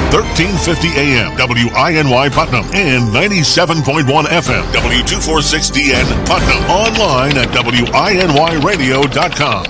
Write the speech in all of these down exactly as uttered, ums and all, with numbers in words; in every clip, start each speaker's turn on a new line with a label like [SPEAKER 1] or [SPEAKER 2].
[SPEAKER 1] thirteen fifty A M, W I N Y Putnam, and ninety-seven point one F M, W two forty-six D N Putnam. Online at W I N Y radio dot com.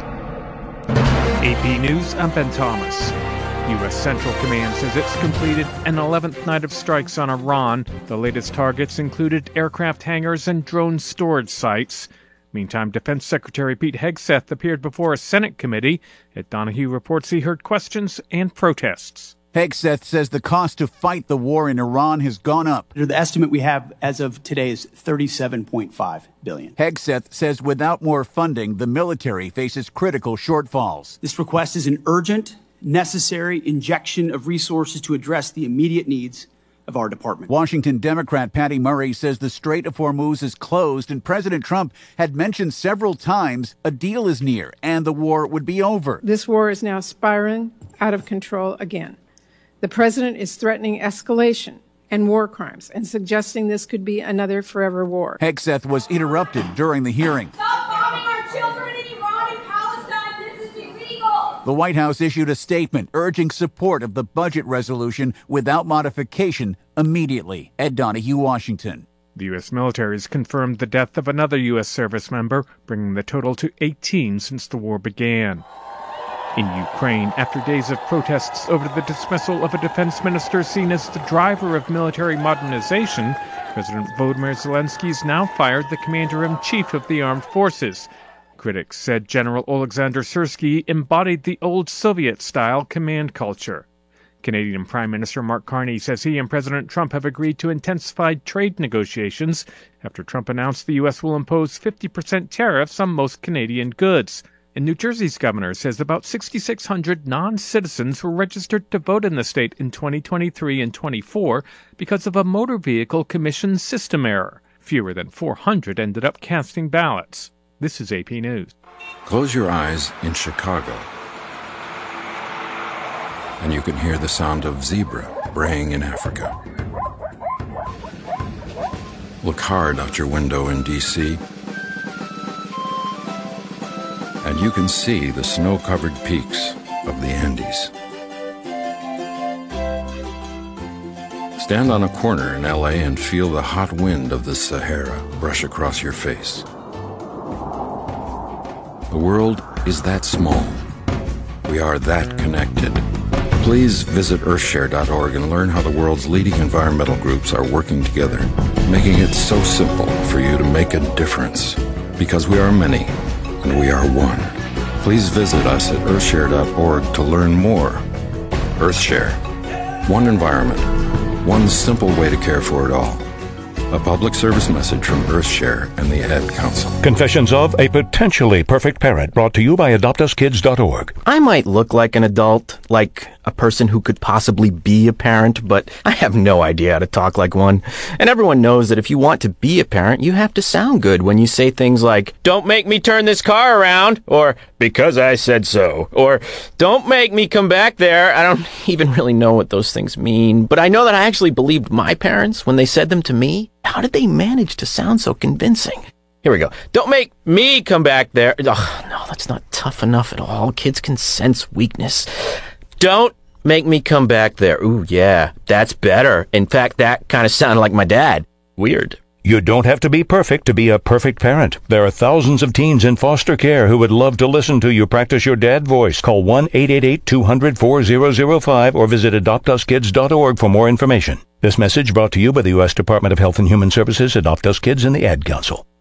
[SPEAKER 2] A P News, I'm Ben Thomas. U S Central Command says it's completed an eleventh night of strikes on Iran. The latest targets included aircraft hangars and drone storage sites. Meantime, Defense Secretary Pete Hegseth appeared before a Senate committee. Ed Donahue reports he heard questions and protests.
[SPEAKER 3] Hegseth says the cost to fight the war in Iran has gone up.
[SPEAKER 4] The estimate we have as of today is thirty-seven point five billion dollars.
[SPEAKER 3] Hegseth says without more funding, the military faces critical shortfalls.
[SPEAKER 4] This request is an urgent, necessary injection of resources to address the immediate needs of our department.
[SPEAKER 3] Washington Democrat Patty Murray says the Strait of Hormuz is closed, and President Trump had mentioned several times a deal is near and the war would be over.
[SPEAKER 5] This war is now spiraling out of control again. The president is threatening escalation and war crimes and suggesting this could be another forever war.
[SPEAKER 3] Hegseth was interrupted during the hearing.
[SPEAKER 6] Stop bombing our children in Iran and Palestine. This is illegal.
[SPEAKER 3] The White House issued a statement urging support of the budget resolution without modification immediately. Ed Donahue, Washington.
[SPEAKER 2] The U S military has confirmed the death of another U S service member, bringing the total to eighteen since the war began. In Ukraine, after days of protests over the dismissal of a defense minister seen as the driver of military modernization, President Volodymyr Zelensky has now fired the commander-in-chief of the armed forces. Critics said General Oleksandr Syrsky embodied the old Soviet-style command culture. Canadian Prime Minister Mark Carney says he and President Trump have agreed to intensify trade negotiations after Trump announced the U S will impose fifty percent tariffs on most Canadian goods. And New Jersey's governor says about sixty-six hundred non-citizens were registered to vote in the state in twenty twenty-three and twenty-four because of a motor vehicle commission system error. Fewer than four hundred ended up casting ballots. This is A P News.
[SPEAKER 7] Close your eyes in Chicago, and you can hear the sound of zebra braying in Africa. Look hard out your window in D C, and you can see the snow-covered peaks of the Andes. Stand on a corner in L A and feel the hot wind of the Sahara brush across your face. The world is that small. We are that connected. Please visit earthshare dot org and learn how the world's leading environmental groups are working together, making it so simple for you to make a difference. Because we are many, and we are one. Please visit us at earthshare dot org to learn more. Earthshare. One environment. One simple way to care for it all. A public service message from Earthshare and the Ad Council.
[SPEAKER 8] Confessions of a Potentially Perfect Parent, brought to you by adopt us kids dot org.
[SPEAKER 9] I might look like an adult, like a person who could possibly be a parent, but I have no idea how to talk like one. And everyone knows that if you want to be a parent, you have to sound good when you say things like, "Don't make me turn this car around," or "Because I said so," or "Don't make me come back there." I don't even really know what those things mean, but I know that I actually believed my parents when they said them to me. How did they manage to sound so convincing? Here we go. "Don't make me come back there." Oh, no, that's not tough enough at all. Kids can sense weakness. "Don't make me come back there." Ooh, yeah, that's better. In fact, that kind of sounded like my dad. Weird.
[SPEAKER 8] You don't have to be perfect to be a perfect parent. There are thousands of teens in foster care who would love to listen to you practice your dad voice. Call one eight eight eight, two hundred, four thousand five or visit adopt us kids dot org for more information. This message brought to you by the U S Department of Health and Human Services, Adopt Us Kids, and the Ad Council.